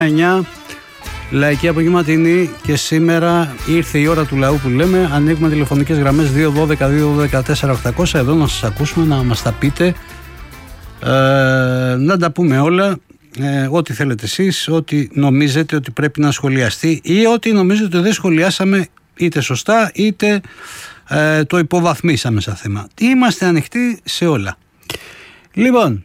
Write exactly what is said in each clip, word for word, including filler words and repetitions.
εννιά Λαϊκή Απογευματινή και σήμερα ήρθε η ώρα του λαού που λέμε. Ανοίγουμε τηλεφωνικές γραμμές δύο δώδεκα δύο δώδεκα τέσσερα οκτακόσια εδώ να σας ακούσουμε, να μας τα πείτε, ε, να τα πούμε όλα, ε, ό,τι θέλετε εσείς, ό,τι νομίζετε ότι πρέπει να σχολιαστεί ή ό,τι νομίζετε ότι δεν σχολιάσαμε είτε σωστά είτε ε, το υποβαθμίσαμε σαν θέμα. Είμαστε ανοιχτοί σε όλα. Λοιπόν,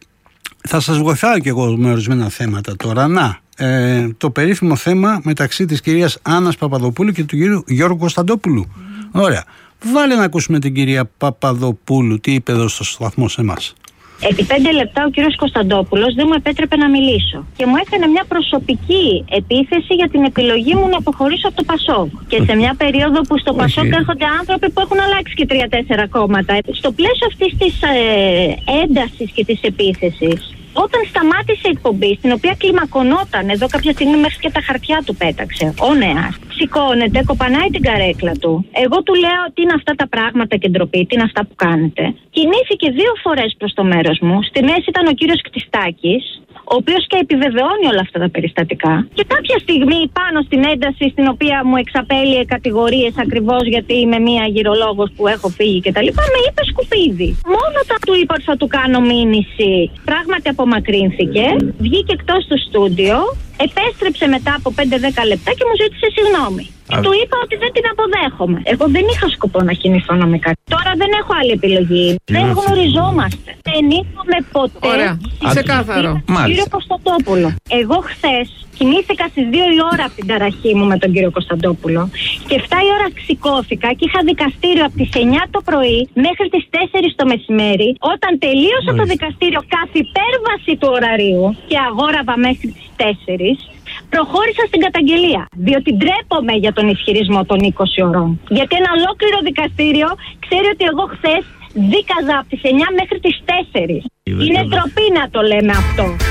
θα σας βοηθάω κι εγώ με ορισμένα θέματα τώρα. Να, ε, το περίφημο θέμα μεταξύ της κυρίας Άννας Παπαδοπούλου και του κύριου Γιώργου Κωνσταντόπουλου. Mm. Ωραία. Βάλε να ακούσουμε την κυρία Παπαδοπούλου τι είπε εδώ στο σταθμό σε εμάς. Επί πέντε λεπτά ο κύριος Κωνσταντόπουλος δεν μου επέτρεπε να μιλήσω και μου έκανε μια προσωπική επίθεση για την επιλογή μου να αποχωρήσω από το Πασόκ. Και σε μια περίοδο που στο Πασόκ έρχονται άνθρωποι που έχουν αλλάξει και τρία-τέσσερα κόμματα. Στο πλαίσιο αυτής της ε, έντασης και της επίθεσης, όταν σταμάτησε η εκπομπή, στην οποία κλιμακωνόταν εδώ κάποια στιγμή μέχρι και τα χαρτιά του πέταξε, ο Νέας, σηκώνεται, κοπανάει την καρέκλα του. Εγώ του λέω τι είναι αυτά τα πράγματα και ντροπή, τι είναι αυτά που κάνετε. Κινήθηκε δύο φορές προς το μέρος μου. Στη μέση ήταν ο κύριος Κτιστάκης, ο οποίος και επιβεβαιώνει όλα αυτά τα περιστατικά. Και κάποια στιγμή πάνω στην ένταση, στην οποία μου εξαπέλυε κατηγορίες ακριβώς γιατί είμαι μία γυρολόγος που έχω φύγει κτλ., με είπε σκουπίδι. Μόνο όταν του είπα ότι θα του κάνω μήνυση, πράγματι απομακρύνθηκε, βγήκε εκτός του στούντιο, επέστρεψε μετά από πέντε δέκα λεπτά και μου ζήτησε συγγνώμη. Και του είπα ότι δεν την αποδέχομαι. Εγώ δεν είχα σκοπό να κινηθώ νομικά. Τώρα δεν έχω άλλη επιλογή. Δεν γνωριζόμαστε. Δεν είχαμε ποτέ. Ωραία. Ξεκάθαρο. Κύριο Κωνσταντόπουλο. Εγώ χθες κοιμήθηκα στις δύο η ώρα από την ταραχή μου με τον κύριο Κωνσταντόπουλο και επτά η ώρα ξηκώθηκα και είχα δικαστήριο από τις εννιά το πρωί μέχρι τις τέσσερις το μεσημέρι. Όταν τελείωσα το δικαστήριο καθ' υπέρβαση του ωραρίου και αγόραβα μέχρι τις τέσσερις, προχώρησα στην καταγγελία. Διότι ντρέπομαι για τον ισχυρισμό των είκοσι ωρών. Γιατί ένα ολόκληρο δικαστήριο ξέρει ότι εγώ χθες δίκαζα από τις εννιά μέχρι τις τέσσερις. Είναι ντροπή να το λέμε αυτό.